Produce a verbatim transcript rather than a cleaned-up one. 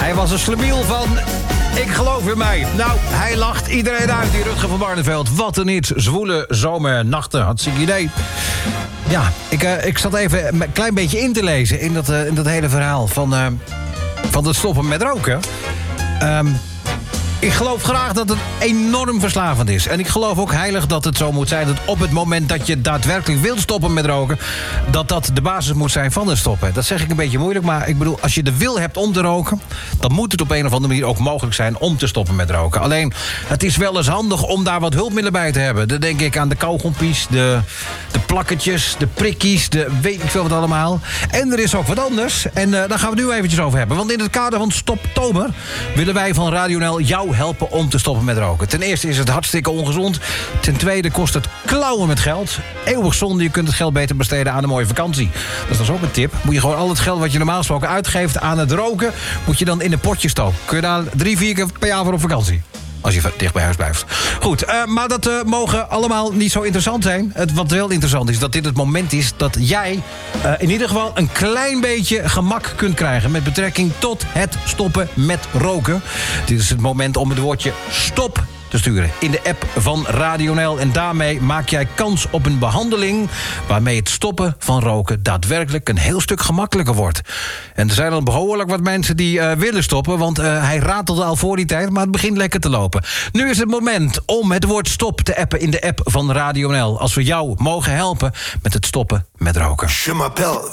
Hij was een slemiel van... Ik geloof in mij. Nou, hij lacht iedereen uit, die Rutger van Barneveld. Wat een iets. Zwoele zomernachten. Hartstikke idee. Ja, ik, uh, ik zat even een klein beetje in te lezen... in dat, uh, in dat hele verhaal van, uh, van het stoppen met roken. Um, Ik geloof graag dat het enorm verslavend is. En ik geloof ook heilig dat het zo moet zijn... dat op het moment dat je daadwerkelijk wilt stoppen met roken... dat dat de basis moet zijn van het stoppen. Dat zeg ik een beetje moeilijk, maar ik bedoel... als je de wil hebt om te roken... dan moet het op een of andere manier ook mogelijk zijn... om te stoppen met roken. Alleen, het is wel eens handig om daar wat hulpmiddelen bij te hebben. Dan denk ik aan de kauwgompies, de, de plakketjes... de prikkies, de weet ik veel wat allemaal. En er is ook wat anders. En uh, daar gaan we het nu eventjes over hebben. Want in het kader van Stoptober... willen wij van Radio N L jou helpen om te stoppen met roken. Ten eerste is het hartstikke ongezond. Ten tweede kost het klauwen met geld. Eeuwig zonde, je kunt het geld beter besteden aan een mooie vakantie. Dat is ook een tip. Moet je gewoon al het geld wat je normaal gesproken uitgeeft aan het roken... moet je dan in een potje stoken. Kun je daar drie, vier keer per jaar voor op vakantie. Als je dicht bij huis blijft. Goed, uh, maar dat uh, mogen allemaal niet zo interessant zijn. Het, wat wel interessant is, dat dit het moment is... dat jij uh, in ieder geval een klein beetje gemak kunt krijgen... met betrekking tot het stoppen met roken. Dit is het moment om het woordje stop te sturen in de app van Radio N L. En daarmee maak jij kans op een behandeling... waarmee het stoppen van roken daadwerkelijk een heel stuk gemakkelijker wordt. En er zijn al behoorlijk wat mensen die uh, willen stoppen... want uh, hij ratelde al voor die tijd, maar het begint lekker te lopen. Nu is het moment om het woord stop te appen in de app van Radio N L... als we jou mogen helpen met het stoppen met roken. Je m'appelle